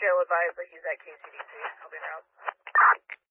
detail advise that he's at KCDC. I'll be around.